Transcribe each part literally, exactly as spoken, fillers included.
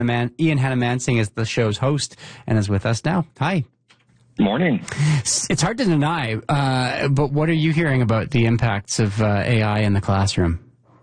Man, Ian Hanomansing is the show's host and is with us now. Hi. Morning. It's hard to deny, uh, but what are you hearing about the impacts of uh, A I in the classroom?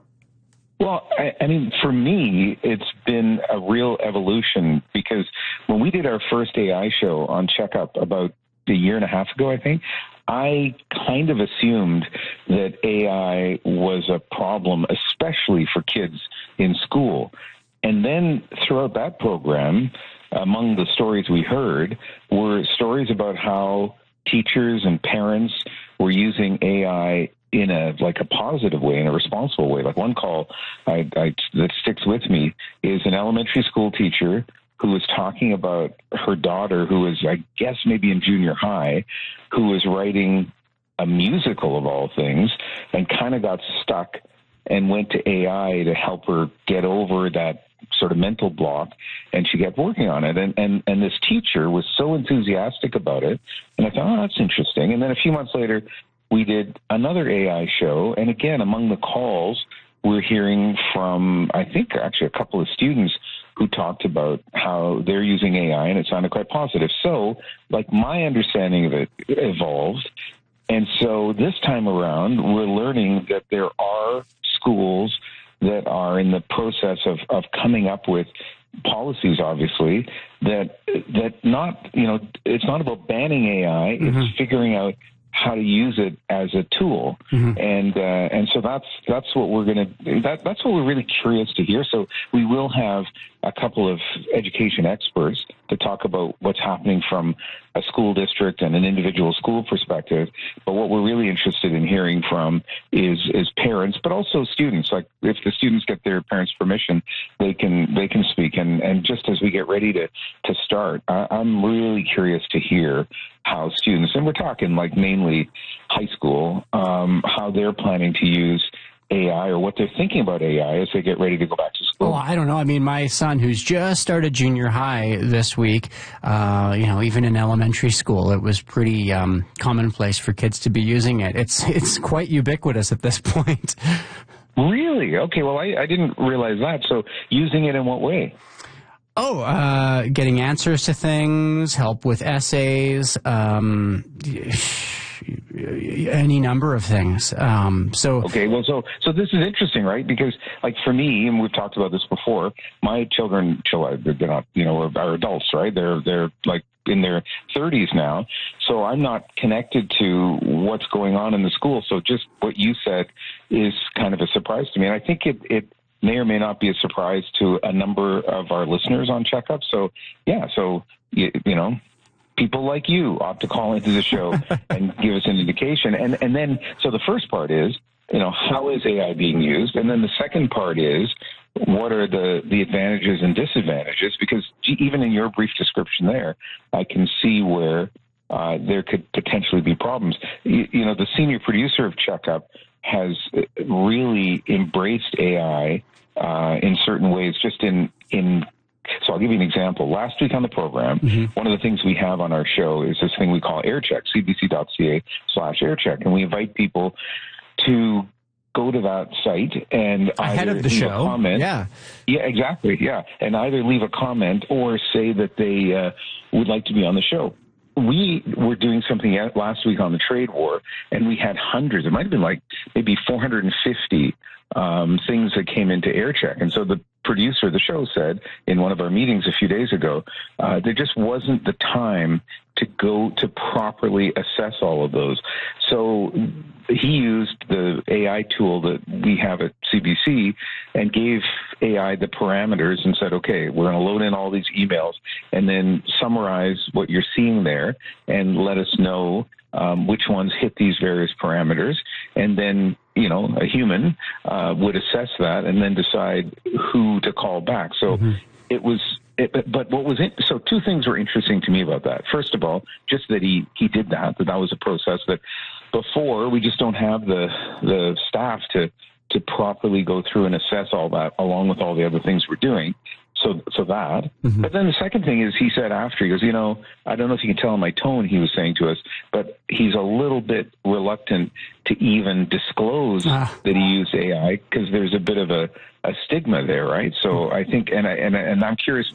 Well, I, I mean, for me, it's been a real evolution because when we did our first A I show on Checkup about a year and a half ago, I think, I kind of assumed that A I was a problem, especially for kids in school. And then throughout that program, among the stories we heard were stories about how teachers and parents were using A I in a like a positive way, in a responsible way. Like one call I, I, that sticks with me is an elementary school teacher who was talking about her daughter, who was, I guess, maybe in junior high, who was writing a musical of all things and kind of got stuck and went to A I to help her get over that sort of mental block, and she kept working on it. And, and, and this teacher was so enthusiastic about it, and I thought, oh, that's interesting. And then a few months later, we did another A I show, and again, among the calls, we're hearing from, I think, actually a couple of students who talked about how they're using A I, and it sounded quite positive. So, like, my understanding of it evolved, and so this time around, we're learning that there are schools that are in the process of, of coming up with policies, obviously, that that not, you know, it's not about banning A I, mm-hmm. it's figuring out how to use it as a tool. Mm-hmm. And uh, and so that's that's what we're going to, that, that's what we're really curious to hear. So we will have a couple of education experts to talk about what's happening from a school district and an individual school perspective. But what we're really interested in hearing from is is parents, but also students. Like if the students get their parents' permission, they can they can speak. And, and just as we get ready to, to start, I, I'm really curious to hear how students, and we're talking like mainly high school, um, how they're planning to use A I or what they're thinking about A I as they get ready to go back to school. Oh, I don't know. I mean, my son, who's just started junior high this week, uh, you know, even in elementary school, it was pretty um, commonplace for kids to be using it. It's it's quite ubiquitous at this point. Really? Okay. Well, I, I didn't realize that. So, using it in what way? Oh, uh, getting answers to things, help with essays, um, any number of things. Um, so okay, well, so so this is interesting, right? Because, like, for me, and we've talked about this before, my children, they're not, you know, are adults, right? They're they're like in their thirties now, so I'm not connected to what's going on in the school. So just what you said is kind of a surprise to me, and I think it it. may or may not be a surprise to a number of our listeners on Checkup. So, yeah, so, you, you know, people like you ought to call into the show and give us an indication. And, and then, so the first part is, you know, how is A I being used? And then the second part is, what are the, the advantages and disadvantages? Because even in your brief description there, I can see where uh, there could potentially be problems. You, you know, the senior producer of Checkup has really embraced A I uh, in certain ways, just in, in, so I'll give you an example. Last week on the program, mm-hmm. one of the things we have on our show is this thing we call AirCheck, cbc.ca slash AirCheck, and we invite people to go to that site and ahead either of the leave show. a comment. Yeah. Yeah, exactly. Yeah. And either leave a comment or say that they uh, would like to be on the show. We were doing something last week on the trade war, and we had hundreds. It might have been like maybe four hundred fifty um, things that came into AirCheck. And so the producer of the show said in one of our meetings a few days ago, uh, there just wasn't the time to go to properly assess all of those. So he used the A I tool that we have at C B C and gave A I the parameters and said, okay, we're going to load in all these emails and then summarize what you're seeing there and let us know um, which ones hit these various parameters. And then, you know, a human uh, would assess that and then decide who to call back. So mm-hmm. it was, it, but what was, in, so two things were interesting to me about that. First of all, just that he, he did that, that that was a process that before we just don't have the, the staff to, to properly go through and assess all that along with all the other things we're doing. So, so that, mm-hmm. But then the second thing is he said after, he goes, you know, I don't know if you can tell in my tone he was saying to us, but he's a little bit reluctant to even disclose ah. that he used A I because there's a bit of a, a stigma there, right? So I think, and I, and, and I'm curious